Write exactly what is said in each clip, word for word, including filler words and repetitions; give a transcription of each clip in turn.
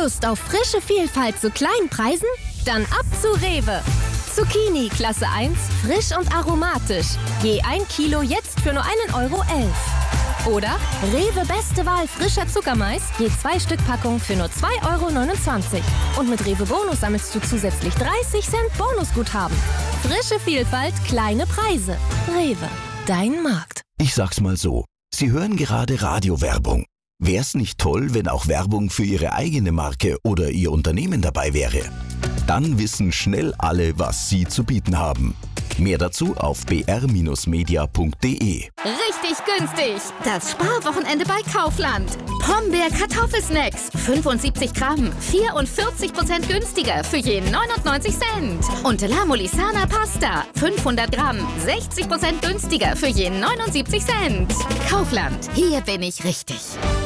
Lust auf frische Vielfalt zu kleinen Preisen? Dann ab zu Rewe. Zucchini Klasse eins, frisch und aromatisch. Je ein Kilo jetzt für nur einen Euro elf. Oder Rewe Beste Wahl frischer Zuckermais, je zwei Stück Packung für nur zwei Euro neunundzwanzig. Und mit Rewe Bonus sammelst du zusätzlich dreißig Cent Bonusguthaben. Frische Vielfalt, kleine Preise. Rewe, dein Markt. Ich sag's mal so, Sie hören gerade Radiowerbung. Wär's nicht toll, wenn auch Werbung für Ihre eigene Marke oder Ihr Unternehmen dabei wäre? Dann wissen schnell alle, was Sie zu bieten haben. Mehr dazu auf b r Bindestrich media punkt d e. Richtig günstig! Das Sparwochenende bei Kaufland. Pombeer Kartoffelsnacks, fünfundsiebzig Gramm, vierundvierzig Prozent günstiger für je neunundneunzig Cent. Und La Molisana Pasta, fünfhundert Gramm, sechzig Prozent günstiger für je neunundsiebzig Cent. Kaufland, hier bin ich richtig.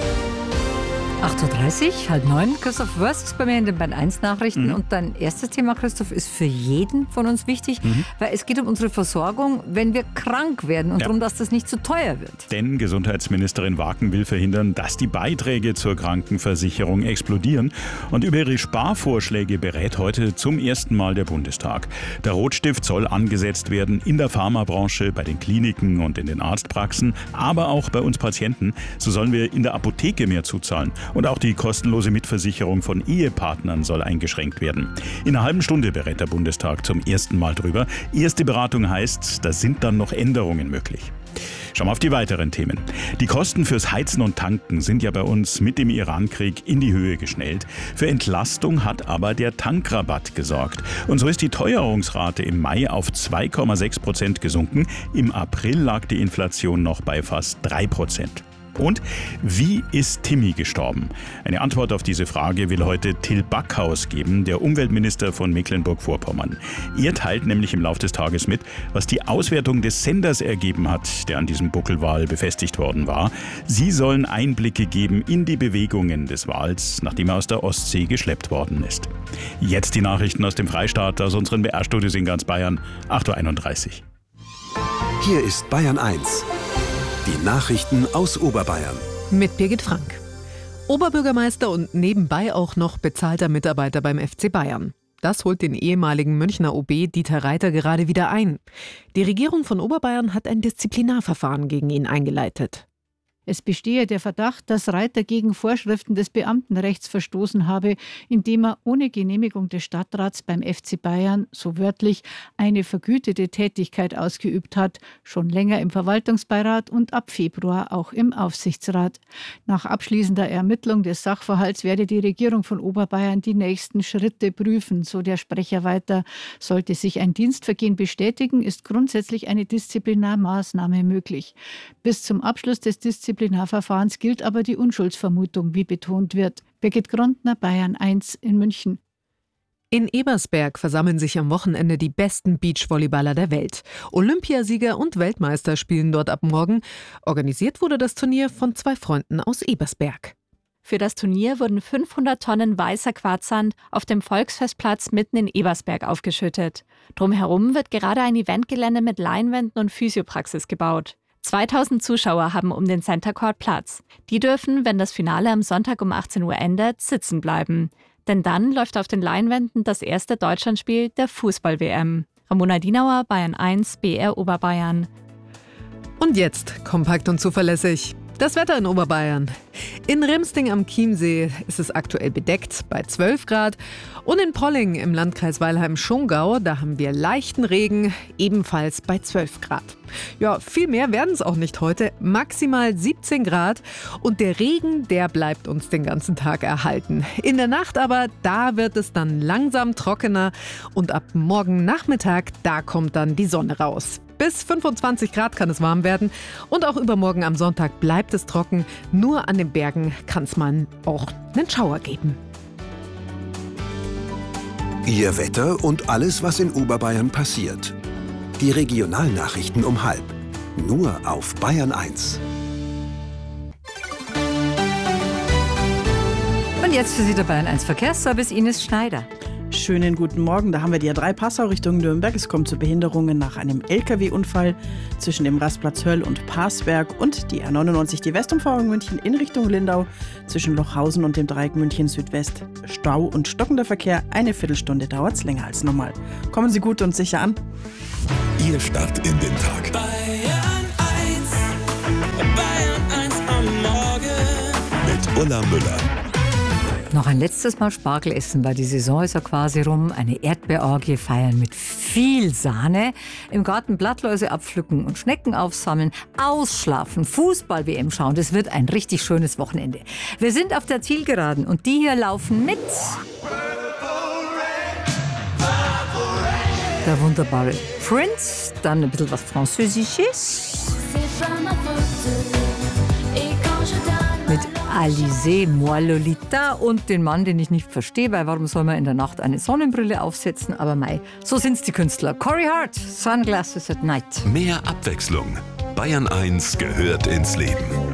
acht Uhr dreißig, halb neun. Christoph Wörst ist bei mir in den Band eins Nachrichten. Mhm. Und dein erstes Thema, Christoph, ist für jeden von uns wichtig, mhm. weil es geht um unsere Versorgung, wenn wir krank werden und ja. darum, dass das nicht zu teuer wird. Denn Gesundheitsministerin Waken will verhindern, dass die Beiträge zur Krankenversicherung explodieren. Und über ihre Sparvorschläge berät heute zum ersten Mal der Bundestag. Der Rotstift soll angesetzt werden in der Pharmabranche, bei den Kliniken und in den Arztpraxen, aber auch bei uns Patienten. So sollen wir in der Apotheke mehr zuzahlen. Und auch die kostenlose Mitversicherung von Ehepartnern soll eingeschränkt werden. In einer halben Stunde berät der Bundestag zum ersten Mal drüber. Erste Beratung heißt, da sind dann noch Änderungen möglich. Schauen wir auf die weiteren Themen. Die Kosten fürs Heizen und Tanken sind ja bei uns mit dem Irankrieg in die Höhe geschnellt. Für Entlastung hat aber der Tankrabatt gesorgt. Und so ist die Teuerungsrate im Mai auf zwei Komma sechs Prozent gesunken. Im April lag die Inflation noch bei fast drei Prozent. Und wie ist Timmy gestorben? Eine Antwort auf diese Frage will heute Till Backhaus geben, der Umweltminister von Mecklenburg-Vorpommern. Er teilt nämlich im Laufe des Tages mit, was die Auswertung des Senders ergeben hat, der an diesem Buckelwal befestigt worden war. Sie sollen Einblicke geben in die Bewegungen des Wals, nachdem er aus der Ostsee geschleppt worden ist. Jetzt die Nachrichten aus dem Freistaat, aus unseren B R-Studios in ganz Bayern, acht Uhr einunddreißig. Hier ist Bayern eins. Die Nachrichten aus Oberbayern. Mit Birgit Frank. Oberbürgermeister und nebenbei auch noch bezahlter Mitarbeiter beim F C Bayern. Das holt den ehemaligen Münchner O B Dieter Reiter gerade wieder ein. Die Regierung von Oberbayern hat ein Disziplinarverfahren gegen ihn eingeleitet. Es bestehe der Verdacht, dass Reiter gegen Vorschriften des Beamtenrechts verstoßen habe, indem er ohne Genehmigung des Stadtrats beim F C Bayern, so wörtlich, eine vergütete Tätigkeit ausgeübt hat, schon länger im Verwaltungsbeirat und ab Februar auch im Aufsichtsrat. Nach abschließender Ermittlung des Sachverhalts werde die Regierung von Oberbayern die nächsten Schritte prüfen, so der Sprecher weiter. Sollte sich ein Dienstvergehen bestätigen, ist grundsätzlich eine Disziplinarmaßnahme möglich. Bis zum Abschluss des Disziplinarverfahrens Disziplinarverfahrens gilt aber die Unschuldsvermutung, wie betont wird. Birgit Grundner, Bayern eins in München. In Ebersberg versammeln sich am Wochenende die besten Beachvolleyballer der Welt. Olympiasieger und Weltmeister spielen dort ab morgen. Organisiert wurde das Turnier von zwei Freunden aus Ebersberg. Für das Turnier wurden fünfhundert Tonnen weißer Quarzsand auf dem Volksfestplatz mitten in Ebersberg aufgeschüttet. Drumherum wird gerade ein Eventgelände mit Leinwänden und Physiopraxis gebaut. zweitausend Zuschauer haben um den Center Court Platz. Die dürfen, wenn das Finale am Sonntag um achtzehn Uhr endet, sitzen bleiben. Denn dann läuft auf den Leinwänden das erste Deutschlandspiel der Fußball-W M. Ramona Dienauer, Bayern eins, B R Oberbayern. Und jetzt kompakt und zuverlässig. Das Wetter in Oberbayern. In Rimsting am Chiemsee ist es aktuell bedeckt bei zwölf Grad. Und in Polling im Landkreis Weilheim-Schongau, da haben wir leichten Regen, ebenfalls bei zwölf Grad. Ja, viel mehr werden es auch nicht heute. Maximal siebzehn Grad. Und der Regen, der bleibt uns den ganzen Tag erhalten. In der Nacht aber, da wird es dann langsam trockener. Und ab morgen Nachmittag, da kommt dann die Sonne raus. Bis fünfundzwanzig Grad kann es warm werden. Und auch übermorgen am Sonntag bleibt es trocken. Nur an den Bergen kann es mal auch einen Schauer geben. Ihr Wetter und alles, was in Oberbayern passiert. Die Regionalnachrichten um halb. Nur auf Bayern eins. Und jetzt für Sie der Bayern eins Verkehrsservice Ines Schneider. schönen guten Morgen. Da haben wir die A drei Passau Richtung Nürnberg. Es kommt zu Behinderungen nach einem L K W-Unfall zwischen dem Rastplatz Höll und Parsberg und die A neunundneunzig, die Westumfahrung München in Richtung Lindau zwischen Lochhausen und dem Dreieck München Südwest. Stau und stockender Verkehr. Eine Viertelstunde dauert es länger als normal. Kommen Sie gut und sicher an. Ihr Start in den Tag. Bayern eins, Bayern eins am Morgen. Mit Ulla Müller. Noch ein letztes Mal Spargel essen, weil die Saison ist ja quasi rum. Eine Erdbeerorgie feiern mit viel Sahne. Im Garten Blattläuse abpflücken und Schnecken aufsammeln. Ausschlafen, Fußball-W M schauen. Das wird ein richtig schönes Wochenende. Wir sind auf der Zielgeraden und die hier laufen mit. Der wunderbare Prince, dann ein bisschen was Französisches. Mit Alizé, Moi Lolita und den Mann, den ich nicht verstehe, weil warum soll man in der Nacht eine Sonnenbrille aufsetzen? Aber mei, so sind's die Künstler. Corey Hart, Sunglasses at Night. Mehr Abwechslung. Bayern eins gehört ins Leben.